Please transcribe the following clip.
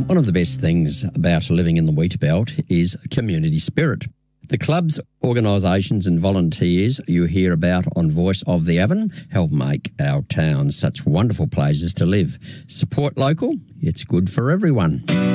One of the best things about living in the wheat belt is community spirit. The clubs, organisations and volunteers you hear about on Voice of the Avon help make our towns such wonderful places to live. Support local, it's good for everyone.